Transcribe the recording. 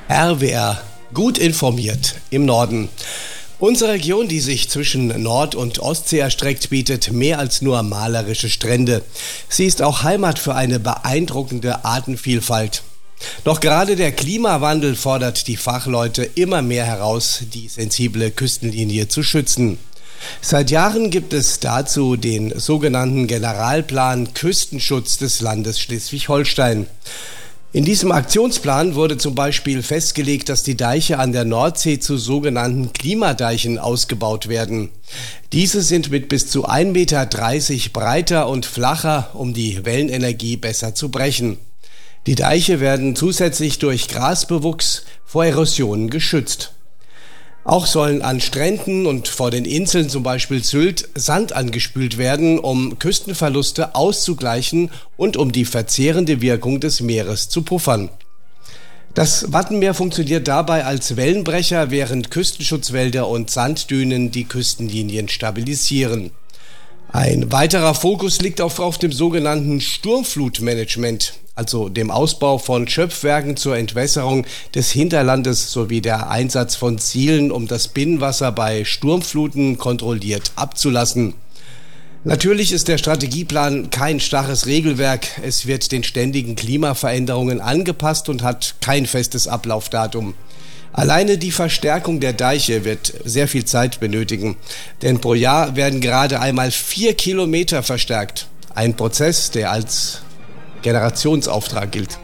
RWR, gut informiert im Norden. Unsere Region, die sich zwischen Nord- und Ostsee erstreckt, bietet mehr als nur malerische Strände. Sie ist auch Heimat für eine beeindruckende Artenvielfalt. Doch gerade der Klimawandel fordert die Fachleute immer mehr heraus, die sensible Küstenlinie zu schützen. Seit Jahren gibt es dazu den sogenannten Generalplan Küstenschutz des Landes Schleswig-Holstein. In diesem Aktionsplan wurde zum Beispiel festgelegt, dass die Deiche an der Nordsee zu sogenannten Klimadeichen ausgebaut werden. Diese sind mit bis zu 1,30 Meter breiter und flacher, um die Wellenenergie besser zu brechen. Die Deiche werden zusätzlich durch Grasbewuchs vor Erosionen geschützt. Auch sollen an Stränden und vor den Inseln, zum Beispiel Sylt, Sand angespült werden, um Küstenverluste auszugleichen und um die verzehrende Wirkung des Meeres zu puffern. Das Wattenmeer funktioniert dabei als Wellenbrecher, während Küstenschutzwälder und Sanddünen die Küstenlinien stabilisieren. Ein weiterer Fokus liegt auf dem sogenannten Sturmflutmanagement, also dem Ausbau von Schöpfwerken zur Entwässerung des Hinterlandes sowie der Einsatz von Zielen, um das Binnenwasser bei Sturmfluten kontrolliert abzulassen. Natürlich ist der Strategieplan kein starres Regelwerk. Es wird den ständigen Klimaveränderungen angepasst und hat kein festes Ablaufdatum. Alleine die Verstärkung der Deiche wird sehr viel Zeit benötigen, denn pro Jahr werden gerade einmal 4 Kilometer verstärkt. Ein Prozess, der als Generationsauftrag gilt.